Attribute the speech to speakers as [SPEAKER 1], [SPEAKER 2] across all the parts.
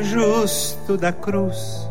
[SPEAKER 1] caminho justo da cruz,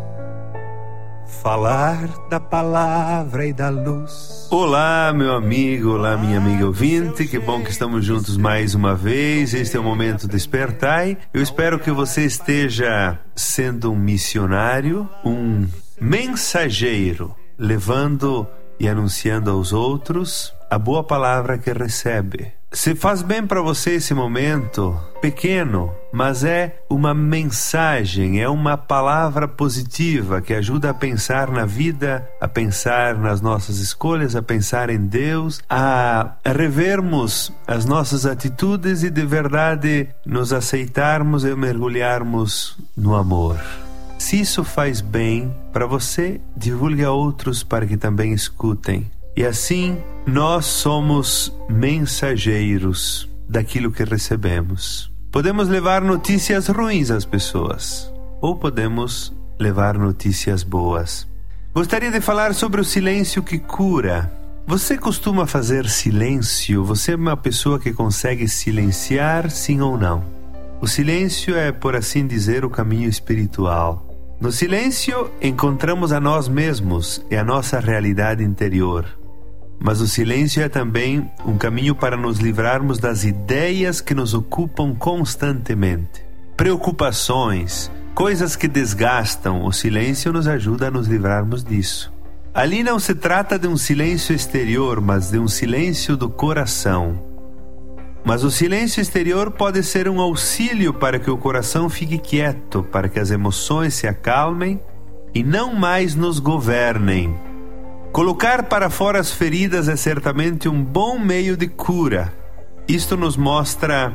[SPEAKER 1] falar da palavra e da luz.
[SPEAKER 2] Olá, meu amigo, olá, minha amiga ouvinte, que bom que estamos juntos mais uma vez. Este é o Momento Despertai. Eu espero que você esteja sendo um missionário, um mensageiro, levando e anunciando aos outros a boa palavra que recebe. Se faz bem para você esse momento, pequeno, mas é uma mensagem, é uma palavra positiva que ajuda a pensar na vida, a pensar nas nossas escolhas, a pensar em Deus, a revermos as nossas atitudes e de verdade nos aceitarmos e mergulharmos no amor. Se isso faz bem para você, divulgue a outros para que também escutem. E assim, nós somos mensageiros daquilo que recebemos. Podemos levar notícias ruins às pessoas, ou podemos levar notícias boas. Gostaria de falar sobre o silêncio que cura. Você costuma fazer silêncio? Você é uma pessoa que consegue silenciar, sim ou não? O silêncio é, por assim dizer, o caminho espiritual. No silêncio, encontramos a nós mesmos e a nossa realidade interior. Mas o silêncio é também um caminho para nos livrarmos das ideias que nos ocupam constantemente. Preocupações, coisas que desgastam, o silêncio nos ajuda a nos livrarmos disso. Ali não se trata de um silêncio exterior, mas de um silêncio do coração. Mas o silêncio exterior pode ser um auxílio para que o coração fique quieto, para que as emoções se acalmem e não mais nos governem. Colocar para fora as feridas é certamente um bom meio de cura. Isto nos mostra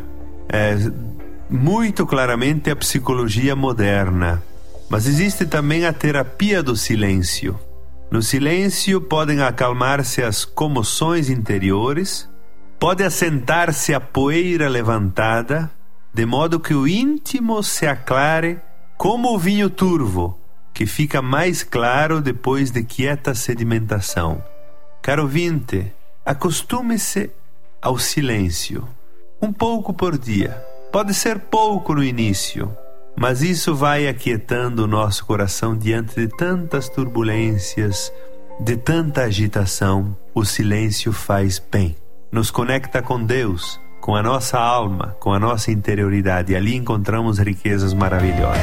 [SPEAKER 2] muito claramente a psicologia moderna. Mas existe também a terapia do silêncio. No silêncio podem acalmar-se as comoções interiores, pode assentar-se a poeira levantada, de modo que o íntimo se aclare como o vinho turvo, que fica mais claro depois de quieta sedimentação. Caro ouvinte, acostume-se ao silêncio, um pouco por dia. Pode ser pouco no início, mas isso vai aquietando o nosso coração diante de tantas turbulências, de tanta agitação. O silêncio faz bem. Nos conecta com Deus, com a nossa alma, com a nossa interioridade, e ali encontramos riquezas maravilhosas.